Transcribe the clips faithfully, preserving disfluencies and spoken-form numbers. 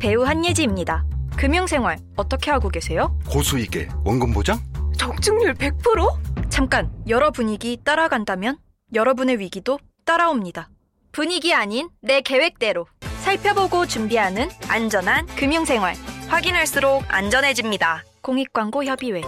배우 한예지입니다. 금융생활 어떻게 하고 계세요? 고수익에 원금 보장? 적중률 백 퍼센트? 잠깐, 여러 분위기 따라간다면 여러분의 위기도 따라옵니다. 분위기 아닌 내 계획대로 살펴보고 준비하는 안전한 금융생활. 확인할수록 안전해집니다. 공익광고협의회.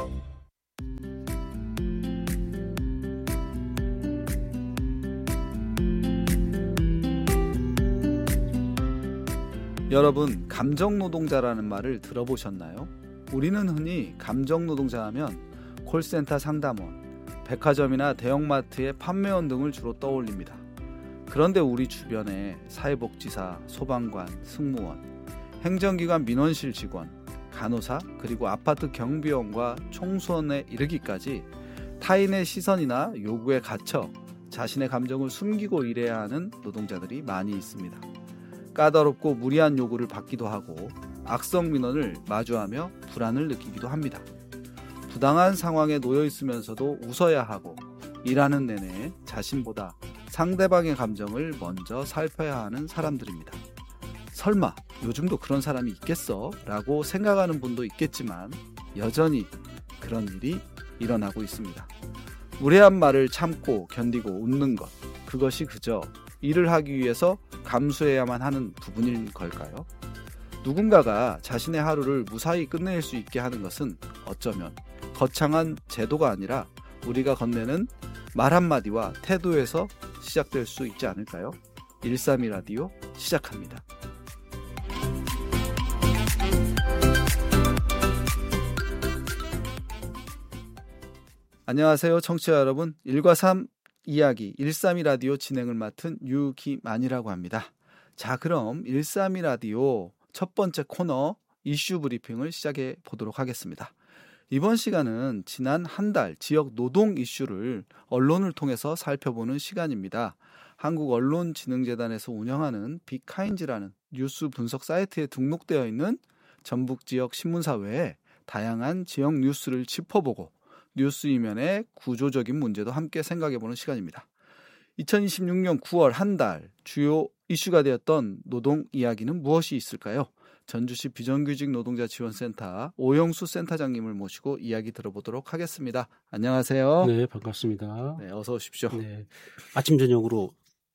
여러분, 감정노동자라는 말을 들어보셨나요? 우리는 흔히 감정노동자 하면 콜센터 상담원, 백화점이나 대형마트의 판매원 등을 주로 떠올립니다. 그런데 우리 주변에 사회복지사, 소방관, 승무원, 행정기관 민원실 직원, 간호사, 그리고 아파트 경비원과 총수원에 이르기까지 타인의 시선이나 요구에 갇혀 자신의 감정을 숨기고 일해야 하는 노동자들이 많이 있습니다. 까다롭고 무리한 요구를 받기도 하고 악성 민원을 마주하며 불안을 느끼기도 합니다. 부당한 상황에 놓여 있으면서도 웃어야 하고 일하는 내내 자신보다 상대방의 감정을 먼저 살펴야 하는 사람들입니다. 설마 요즘도 그런 사람이 있겠어? 라고 생각하는 분도 있겠지만 여전히 그런 일이 일어나고 있습니다. 무례한 말을 참고 견디고 웃는 것, 그것이 그저 일을 하기 위해서 감수해야만 하는 부분인 걸까요? 누군가가 자신의 하루를 무사히 끝낼 수 있게 하는 것은 어쩌면 거창한 제도가 아니라 우리가 건네는 말 한마디와 태도에서 시작될 수 있지 않을까요? 일삼이 라디오 시작합니다. 안녕하세요, 청취자 여러분. 일과 삼 이야기 일삼이 라디오 진행을 맡은 유기만이라고 합니다. 자, 그럼 일삼이 라디오 첫 번째 코너 이슈 브리핑을 시작해 보도록 하겠습니다. 이번 시간은 지난 한 달 지역 노동 이슈를 언론을 통해서 살펴보는 시간입니다. 한국언론진흥재단에서 운영하는 빅카인즈라는 뉴스 분석 사이트에 등록되어 있는 전북 지역 신문사 외에 다양한 지역 뉴스를 짚어보고 뉴스 이면의 구조적인 문제도 함께 생각해보는 시간입니다. 이천이십육 년 구월 한 달 주요 이슈가 되었던 노동 이야기는 무엇이 있을까요? 전주시 비정규직 노동자 지원센터 오영수 센터장님을 모시고 이야기 들어보도록 하겠습니다. 안녕하세요. 네, 반갑습니다. 네, 어서 오십시오. 네, 아침 저녁으로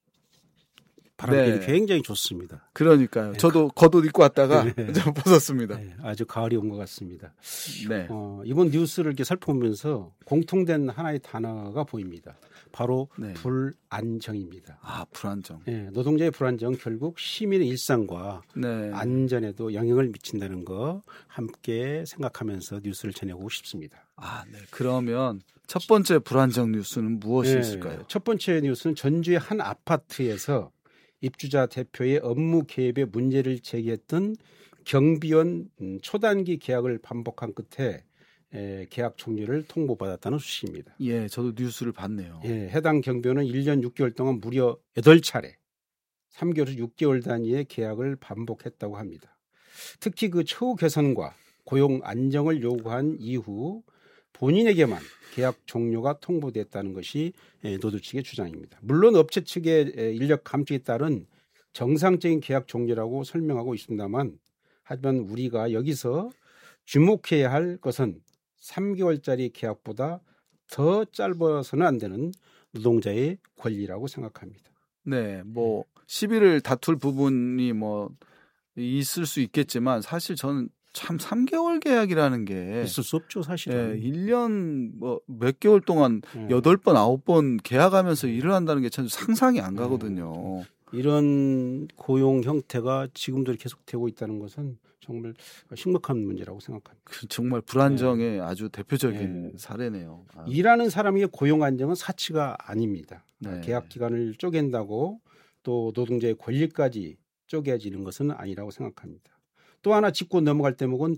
바람이 네. 굉장히 좋습니다. 그러니까요. 네. 저도 겉옷 입고 왔다가 네. 좀 벗었습니다. 네, 아주 가을이 온 것 같습니다. 네. 어, 이번 뉴스를 이렇게 살펴보면서 공통된 하나의 단어가 보입니다. 바로 네. 불안정입니다. 아, 불안정. 네, 노동자의 불안정 결국 시민의 일상과 네. 안전에도 영향을 미친다는 거 함께 생각하면서 뉴스를 전해보고 싶습니다. 아, 네. 그러면 첫 번째 불안정 뉴스는 무엇이 네. 있을까요? 첫 번째 뉴스는 전주의 한 아파트에서 입주자 대표의 업무 개입에 문제를 제기했던 경비원 초단기 계약을 반복한 끝에 계약 종료를 통보받았다는 소식입니다. 예, 저도 뉴스를 봤네요. 예, 해당 경비원은 일 년 육 개월 동안 무려 여덟 차례 삼 개월에서 육 개월 단위의 계약을 반복했다고 합니다. 특히 그 처우 개선과 고용 안정을 요구한 이후 본인에게만 계약 종료가 통보됐다는 것이 노조 측의 주장입니다. 물론 업체 측의 인력 감축에 따른 정상적인 계약 종료라고 설명하고 있습니다만 하지만 우리가 여기서 주목해야 할 것은 삼 개월짜리 계약보다 더 짧아서는 안 되는 노동자의 권리라고 생각합니다. 네, 뭐 시비를 다툴 부분이 뭐 있을 수 있겠지만 사실 저는 참 삼 개월 계약이라는 게 있을 수 없죠, 사실은. 네, 일 년 뭐 몇 개월 동안 여덟 번, 아홉 번 계약하면서 일을 한다는 게 참 상상이 안 가거든요. 네. 이런 고용 형태가 지금도 계속되고 있다는 것은 정말 심각한 문제라고 생각합니다. 정말 불안정의 네. 아주 대표적인 네. 사례네요. 아. 일하는 사람의 고용 안정은 사치가 아닙니다. 네. 계약 기간을 쪼갠다고 또 노동자의 권리까지 쪼개지는 것은 아니라고 생각합니다. 또 하나 짚고 넘어갈 대목은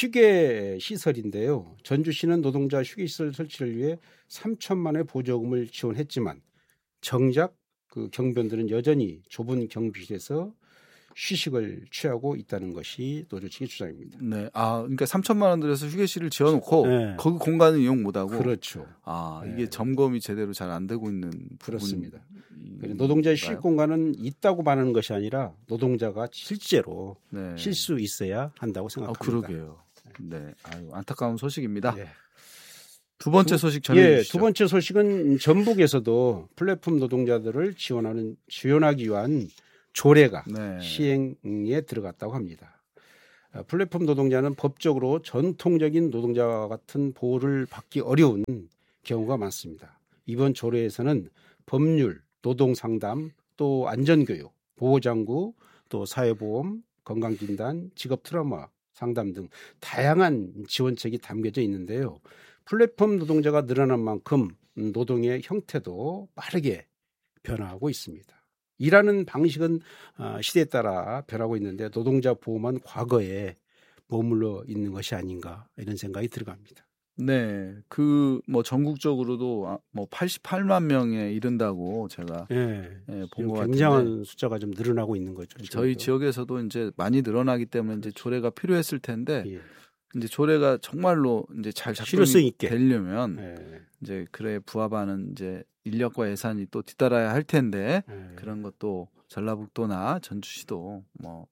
휴게 시설인데요. 전주시는 노동자 휴게 시설 설치를 위해 삼천만 원의 보조금을 지원했지만 정작 그 경비원들은 여전히 좁은 경비실에서 휴식을 취하고 있다는 것이 노조 측의 주장입니다. 네, 아 그러니까 삼천만 원 들여서 휴게실을 지어놓고 네. 거기 공간을 이용 못하고. 그렇죠. 아 이게 네. 점검이 제대로 잘 안 되고 있는 그렇습니다. 부분, 노동자의 휴식 공간은 있다고 말하는 것이 아니라 노동자가 실제로 네. 쉴 수 있어야 한다고 생각합니다. 아, 그러게요. 네, 아유, 안타까운 소식입니다. 네. 두 번째 소식 전해주시죠. 예, 두 번째 소식은 전북에서도 플랫폼 노동자들을 지원하는 지원하기 위한 조례가 네. 시행에 들어갔다고 합니다. 플랫폼 노동자는 법적으로 전통적인 노동자와 같은 보호를 받기 어려운 경우가 많습니다. 이번 조례에서는 법률, 노동상담, 또 안전교육, 보호장구, 또 사회보험, 건강진단, 직업 트라우마 상담 등 다양한 지원책이 담겨져 있는데요. 플랫폼 노동자가 늘어난 만큼 노동의 형태도 빠르게 변화하고 있습니다. 일하는 방식은 시대에 따라 변하고 있는데 노동자 보호만 과거에 머물러 있는 것이 아닌가 이런 생각이 들어갑니다. 네, 그 뭐 전국적으로도 뭐 팔십팔만 명에 이른다고 제가 네, 예, 본 것 같은데 굉장한 숫자가 좀 늘어나고 있는 거죠. 저희 지금도. 지역에서도 이제 많이 늘어나기 때문에 이제 조례가 필요했을 텐데 예. 이제 조례가 정말로 이제 잘 실효성 작동이 있게. 되려면 네. 이제 그래 부합하는 이제 인력과 예산이 또 뒤따라야 할 텐데 네. 그런 것도 전라북도나 전주시도 뭐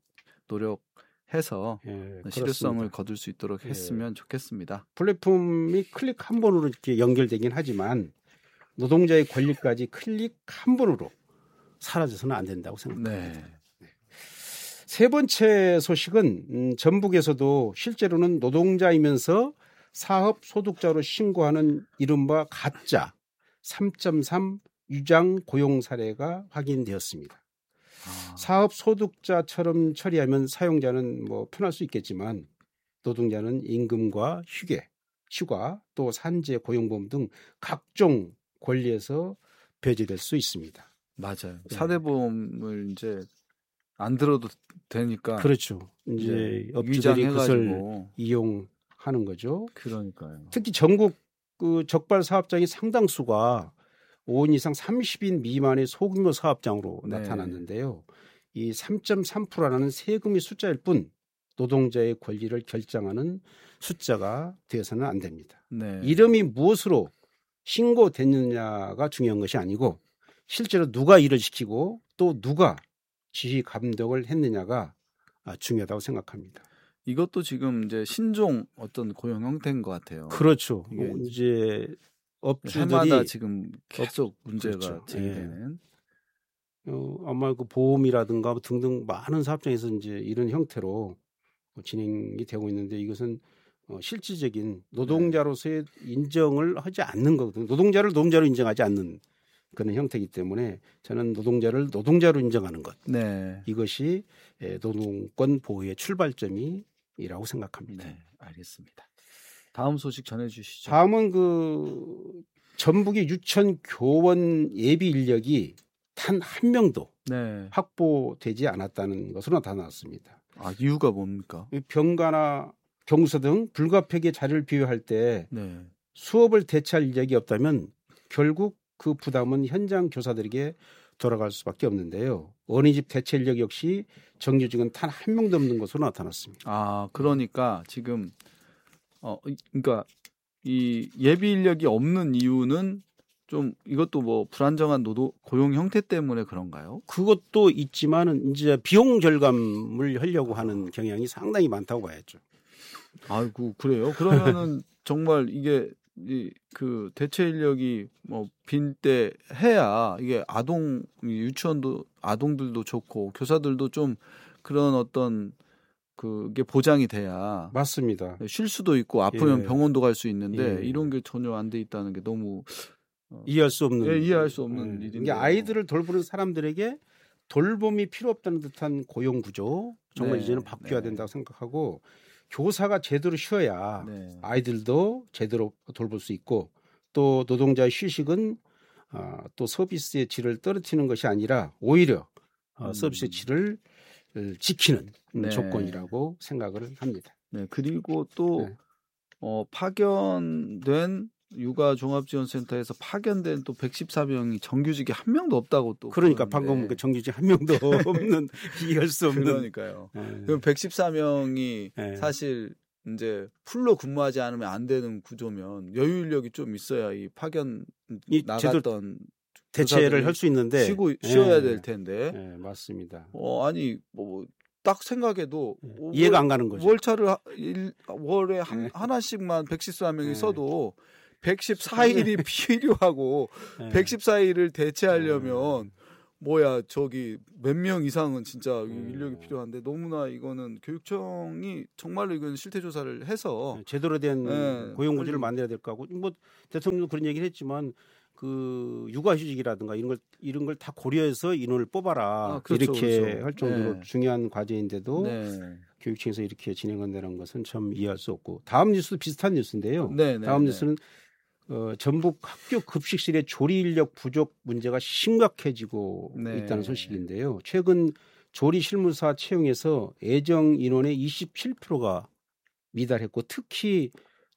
노력해서 예, 실효성을 그렇습니다. 거둘 수 있도록 예. 했으면 좋겠습니다. 플랫폼이 클릭 한 번으로 이렇게 연결되긴 하지만 노동자의 권리까지 클릭 한 번으로 사라져서는 안 된다고 생각합니다. 네. 세 번째 소식은 음, 전북에서도 실제로는 노동자이면서 사업 소득자로 신고하는 이른바 가짜 삼 점 삼 유장 고용 사례가 확인되었습니다. 아, 사업 소득자처럼 처리하면 사용자는 뭐 편할 수 있겠지만 노동자는 임금과 휴게, 휴가, 또 산재, 고용보험 등 각종 권리에서 배제될 수 있습니다. 맞아요. 네. 사대보험을 이제 안 들어도 되니까 그렇죠. 이제 네, 업주들이 그것을 위장해가지고 이용하는 거죠. 그러니까요. 특히 전국 그 적발 사업장의 상당수가 오 인 이상 삼십 인 미만의 소규모 사업장으로 네. 나타났는데요. 이 삼 점 삼 퍼센트라는 세금의 숫자일 뿐 노동자의 권리를 결정하는 숫자가 되어서는 안 됩니다. 네. 이름이 무엇으로 신고됐느냐가 중요한 것이 아니고 실제로 누가 일을 시키고 또 누가 지휘 감독을 했느냐가 중요하다고 생각합니다. 이것도 지금 이제 신종 어떤 고용 형태인 것 같아요. 그렇죠. 이게 이제 업주들이 해마다 지금 계속 문제가 그렇죠. 제기되는. 어, 아마 그 보험이라든가 등등 많은 사업장에서 이제 이런 형태로 진행이 되고 있는데 이것은 어, 실질적인 노동자로서의 인정을 하지 않는 거거든요. 노동자를 노동자로 인정하지 않는 그런 형태이기 때문에 저는 노동자를 노동자로 인정하는 것 네. 이것이 노동권 보호의 출발점이라고 생각합니다. 네, 알겠습니다. 다음 소식 전해주시죠. 다음은 그 전북의 유치원 교원 예비 인력이 단 한 명도 네. 확보되지 않았다는 것으로 나타났습니다. 아 이유가 뭡니까? 병가나 경서 등 불가피하게 자리를 비워할 때 네. 수업을 대체할 인력이 없다면 결국 그 부담은 현장 교사들에게 돌아갈 수밖에 없는데요. 어린이집 대체 인력 역시 정규직은 단 한 명도 없는 것으로 나타났습니다. 아 그러니까 지금 어 그러니까 이 예비 인력이 없는 이유는 좀 이것도 뭐 불안정한 노동 고용 형태 때문에 그런가요? 그것도 있지만은 이제 비용 절감을 하려고 하는 경향이 상당히 많다고 봐야죠. 아이고 그래요? 그러면은 정말 이게 이 그 대체 인력이 뭐 빈 때 해야 이게 아동 유치원도 아동들도 좋고 교사들도 좀 그런 어떤 그게 보장이 돼야 맞습니다. 쉴 수도 있고 아프면 예. 병원도 갈 수 있는데 예. 이런 게 전혀 안 돼 있다는 게 너무 이해할 수 없는 예, 이해할 수 없는 예. 일인데 이게 아이들을 돌보는 사람들에게 돌봄이 필요 없다는 듯한 고용 구조 정말 네. 이제는 바뀌어야 네. 된다고 생각하고 교사가 제대로 쉬어야 네. 아이들도 제대로 돌볼 수 있고 또 노동자의 휴식은 어, 또 서비스의 질을 떨어뜨리는 것이 아니라 오히려 어, 음. 서비스의 질을 지키는 네. 조건이라고 생각을 합니다. 네 그리고 또 네. 어, 파견된 육아 종합지원센터에서 파견된 또 백십사 명이 정규직이 한 명도 없다고 또 그러니까 그러는데. 방금 그 정규직 한 명도 없는 이해할 수 없는 그러니까요. 네. 그럼 백십사 명이 네. 사실 이제 풀로 근무하지 않으면 안 되는 구조면 여유 인력이 좀 있어야 이 파견 이 나갔던 대체를 할 수 있는데 쉬고 쉬어야 네. 될 텐데. 네, 맞습니다. 어 아니 뭐 딱 생각해도 네. 월, 이해가 안 가는 거죠. 월차를 일, 월에 한, 네. 하나씩만 백십사 명이 네. 써도 백십사 일이 필요하고 네. 백십사 일을 대체하려면 뭐야 저기 몇 명 이상은 진짜 음. 인력이 필요한데 너무나 이거는 교육청이 정말로 이건 실태 조사를 해서 제대로 된 네. 고용구조를 만들어야 될 거고 뭐 대통령도 그런 얘기를 했지만 그 육아휴직이라든가 이런 걸 이런 걸 다 고려해서 인원을 뽑아라 아, 그렇죠, 이렇게 그렇죠. 할 정도로 네. 중요한 과제인데도 네. 교육청에서 이렇게 진행한다는 것은 참 이해할 수 없고 다음 뉴스도 비슷한 뉴스인데요. 네, 네, 다음 네. 뉴스는 어, 전북 학교 급식실의 조리 인력 부족 문제가 심각해지고 네. 있다는 소식인데요. 최근 조리 실무사 채용에서 예정 인원의 이십칠 퍼센트가 미달했고 특히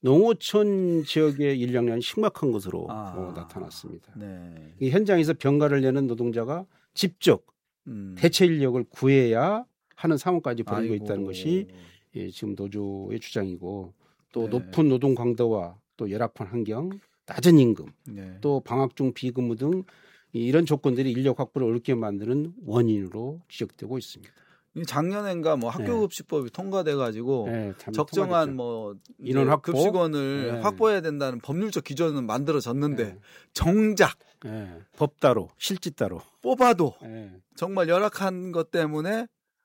농어촌 지역의 인력량이 심각한 것으로 아. 어, 나타났습니다. 네. 이 현장에서 병가를 내는 노동자가 직접 음. 대체 인력을 구해야 하는 상황까지 벌이고 아이고. 있다는 것이 예, 지금 노조의 주장이고 또 네. 높은 노동 강도와 또 열악한 환경, 낮은 임금, 네. 또 방학 중 비근무 등 이런 조건들이 인력 확보를 어렵게 만드는 원인으로 지적되고 있습니다. 이 작년엔가 뭐 학교급식법이 통과돼 가지고 네, 참 적정한 통과됐죠. 뭐 인원 확보? 급식원을 네. 확보해야 된다는 법률적 기준은 만들어졌는데 네. 정작 예, 법 따로 실지 따로 뽑아도 예, 정말 열악한 것 때문에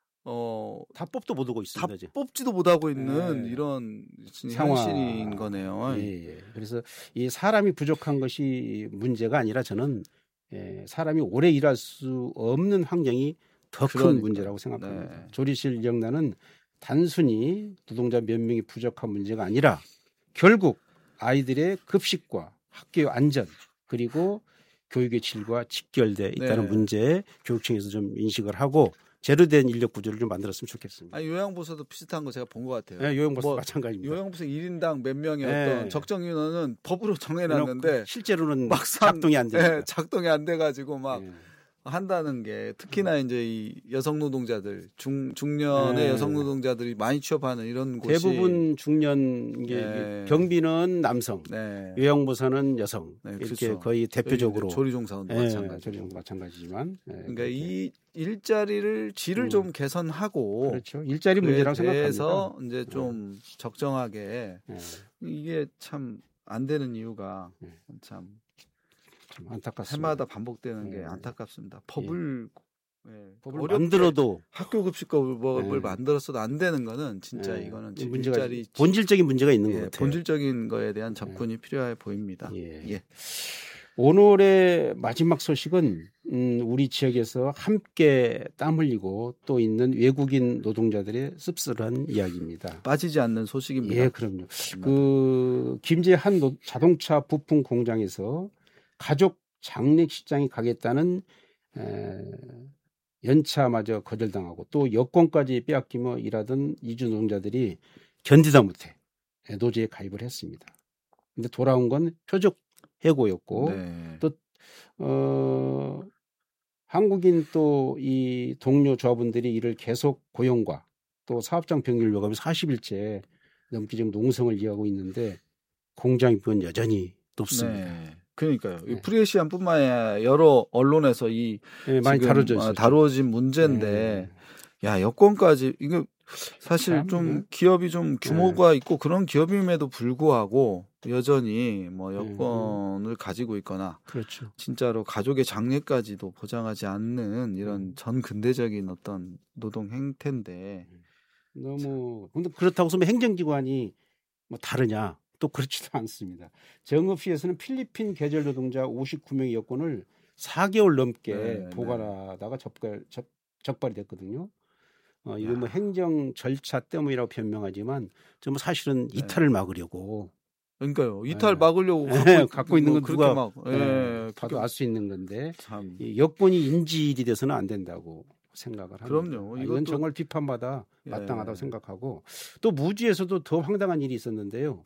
어, 다 뽑도 못 오고 다 있습니다. 이제. 뽑지도 못하고 있는 네. 이런 상황. 현실인 거네요. 예, 예. 그래서 이 사람이 부족한 것이 문제가 아니라 저는 예, 사람이 오래 일할 수 없는 환경이 더 큰 그러니까요. 문제라고 생각합니다. 네. 조리실 인력난은 단순히 노동자 몇 명이 부족한 문제가 아니라 결국 아이들의 급식과 학교의 안전 그리고 교육의 질과 직결돼 있다는 네. 문제에 교육청에서 좀 인식을 하고 제대로 된 인력 구조를 좀 만들었으면 좋겠습니다. 아니, 요양보서도 비슷한 거 제가 본 것 같아요. 네, 요양보서 뭐, 마찬가지입니다. 요양보서 일 인당 몇 명의 네. 어떤 적정 인원은 법으로 정해놨는데 실제로는 막상 작동이 안 됩니다. 네, 작동이 안 돼가지고 막 네. 한다는 게 특히나 이제 이 여성 노동자들 중 중년의 네. 여성 노동자들이 많이 취업하는 이런 곳이 대부분 중년 이게 네. 병비는 남성, 네. 요양보사는 여성 네, 이렇게 그렇죠. 거의 대표적으로 조리종사원도 예, 마찬가지. 조리종 마찬가지지만 예, 그러니까 그렇게. 이 일자리를 질을 음. 좀 개선하고 그렇죠. 일자리 문제라고 그래서 생각합니다. 이제 좀 적정하게 예, 이게 참 안 되는 이유가 네. 참 좀 안타깝습니다. 해마다 반복되는 게 네. 안타깝습니다. 법을 예, 법을 어렵게 만들어도 학교 급식법을 네. 만들었어도 안 되는 거는 진짜 예, 이거는 이 문제가 일자리 본질적인 문제가 있는 예, 것 같아요. 본질적인 거에 대한 접근이 필요해 보입니다. 예. 예. 오늘의 마지막 소식은 음, 우리 지역에서 함께 땀 흘리고 또 있는 외국인 노동자들의 씁쓸한 이야기입니다. 빠지지 않는 소식입니다. 예, 그럼요. 그 김제한 노- 자동차 부품 공장에서 가족 장례식장에 가겠다는 에, 연차마저 거절당하고 또 여권까지 빼앗기며 일하던 이주 노동자들이 견디다 못해 노조에 가입을 했습니다. 근데 돌아온 건 표적 해고였고 네. 또 어, 한국인 또 이 동료 조합원들이 이를 계속 고용과 또 사업장 변경을 요구하며 사십 일째 넘게 지금 농성을 이어가고 있는데 공장 비은 여전히 높습니다. 네. 그러니까요. 이 네. 프리시안뿐만 아니라 여러 언론에서 이 네, 많이 지금, 다뤄져 아, 있어요. 다루어진 문제인데 야 여권까지 이거 사실 참, 좀 네. 기업이 좀 규모가 있고 그런 기업임에도 불구하고 여전히 뭐 여권을 가지고 있거나 그렇죠. 진짜로 가족의 장례까지도 보장하지 않는 이런 음. 전 근대적인 어떤 노동 행태인데 너무 근데 그렇다고 해서 행정기관이 뭐 다르냐? 또 그렇지도 않습니다. 정읍시에서는 필리핀 계절 노동자 오십구 명의 여권을 사 개월 넘게 네, 보관하다가 접발, 접, 적발이 됐거든요. 어, 이건 뭐 야. 행정 절차 때문이라고 변명하지만 좀 사실은 네. 이탈을 막으려고 그러니까요. 이탈 네. 막으려고 네, 갖고, 갖고 있는 건 그렇게 누가 막 네, 예, 봐도 알 수 있는 건데 참 이 여권이 인질이 돼서는 안 된다고 생각을 합니다. 그럼요. 아, 이건 이것도- 정말 비판받아 예. 마땅하다고 생각하고 또 무주에서도 더 황당한 일이 있었는데요.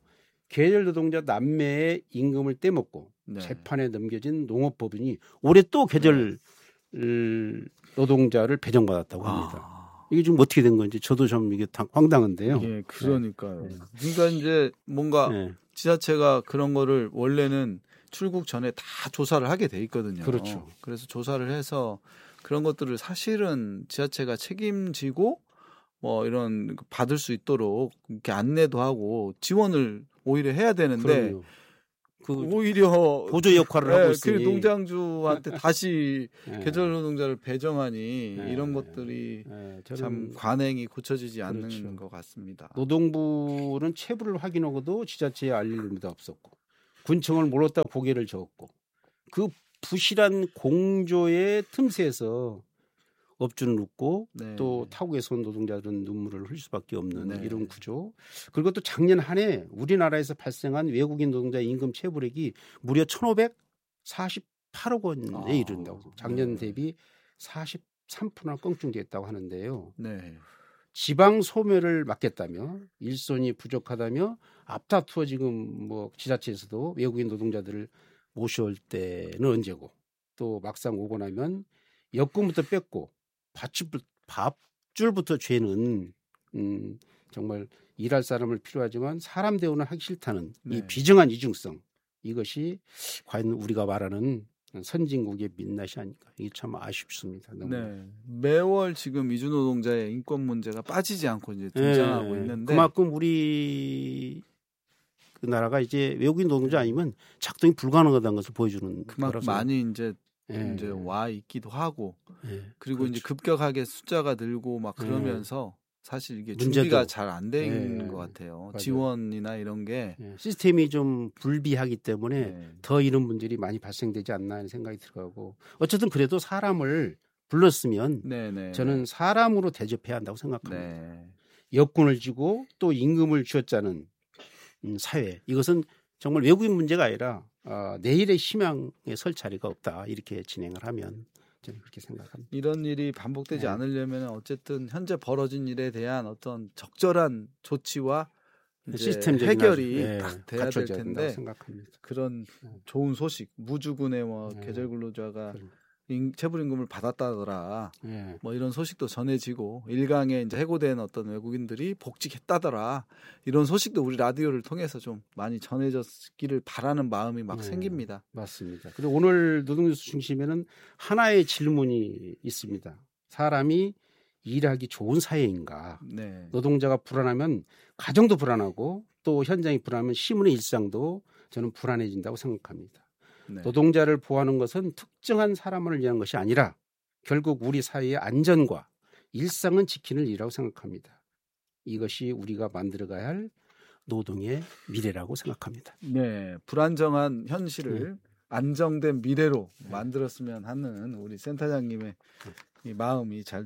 계절 노동자 남매의 임금을 떼먹고 네. 재판에 넘겨진 농업법인이 올해 또 계절 네. 노동자를 배정받았다고 합니다. 아. 이게 지금 어떻게 된 건지 저도 좀 이게 황당한데요. 예, 그러니까요. 네. 그러니까 이제 뭔가 네. 지자체가 그런 거를 원래는 출국 전에 다 조사를 하게 돼 있거든요. 그렇죠. 그래서 조사를 해서 그런 것들을 사실은 지자체가 책임지고 뭐 이런 받을 수 있도록 이렇게 안내도 하고 지원을 오히려 해야 되는데 그럼요. 그 오히려 보조 역할을 네, 하고 있으니 그 농장주한테 다시 네. 계절 노동자를 배정하니 네. 이런 것들이 네, 참 관행이 고쳐지지 않는 그렇죠. 것 같습니다. 노동부는 체불을 확인하고도 지자체에 알릴 의무도 없었고 군청을 몰랐다 고개를 저었고 그 부실한 공조의 틈새에서 업주는 웃고 네. 또 타국에서 온 노동자들은 눈물을 흘릴 수밖에 없는 네. 이런 구조. 그리고 또 작년 한 해 우리나라에서 발생한 외국인 노동자 임금 체불액이 무려 천오백사십팔억 원에 아, 이른다고. 작년 네. 대비 사십삼 퍼센트나 껑충됐다고 하는데요. 네. 지방 소멸을 막겠다며 일손이 부족하다며 앞다투어 지금 뭐 지자체에서도 외국인 노동자들을 모셔올 때는 언제고 또 막상 오고 나면 여권부터 뺏고 밧줄, 밥줄부터 죄는 음, 정말 일할 사람을 필요하지만 사람 대우는 하기 싫다는 네. 이 비정한 이중성 이것이 과연 우리가 말하는 선진국의 민낯이 아닐까. 이게 참 아쉽습니다. 너무. 네. 매월 지금 이주 노동자의 인권 문제가 빠지지 않고 이제 등장하고 네. 있는데 그만큼 우리 그 나라가 이제 외국인 노동자 아니면 작동이 불가능하다는 것을 보여주는 그만큼 거라서. 많이 이제 네. 이제 와 있기도 하고 네. 그리고 그렇죠. 이제 급격하게 숫자가 늘고 막 네. 그러면서 사실 이게 문제도. 준비가 잘 안 돼 있는 네. 것 같아요. 맞아요. 지원이나 이런 게 네. 시스템이 좀 불비하기 때문에 네. 더 이런 분들이 많이 발생되지 않나 하는 생각이 들어가고 어쨌든 그래도 사람을 불렀으면 네, 네. 저는 사람으로 대접해야 한다고 생각합니다. 네. 여권을 쥐고 또 임금을 쥐었자는 음, 사회 이것은 정말 외국인 문제가 아니라 어, 내일의 희망에 설 자리가 없다 이렇게 진행을 하면 저는 그렇게 생각합니다. 이런 일이 반복되지 네. 않으려면 어쨌든 현재 벌어진 일에 대한 어떤 적절한 조치와 이제 시스템적인 해결이 네, 딱 돼야 될 갖춰져야 된다고 텐데 생각합니다. 그런 네. 좋은 소식 무주군의 뭐 네. 계절 근로자가 그럼. 임- 체불임금을 받았다더라 네. 뭐 이런 소식도 전해지고 일강에 이제 해고된 어떤 외국인들이 복직했다더라 이런 소식도 우리 라디오를 통해서 좀 많이 전해졌기를 바라는 마음이 막 네. 생깁니다. 맞습니다. 그리고 오늘 노동뉴스 중심에는 하나의 질문이 있습니다. 사람이 일하기 좋은 사회인가? 네. 노동자가 불안하면 가정도 불안하고 또 현장이 불안하면 시민의 일상도 저는 불안해진다고 생각합니다. 네. 노동자를 보호하는 것은 특정한 사람을 위한 것이 아니라 결국 우리 사회의 안전과 일상은 지키는 일이라고 생각합니다. 이것이 우리가 만들어가야 할 노동의 미래라고 생각합니다. 네, 불안정한 현실을 네. 안정된 미래로 만들었으면 하는 우리 센터장님의 이 마음이 잘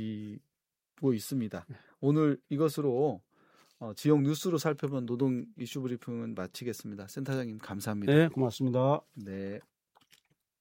느껴지고 있습니다. 오늘 이것으로 어, 지역 뉴스로 살펴본 노동 이슈 브리핑은 마치겠습니다. 센터장님 감사합니다. 네, 고맙습니다. 네.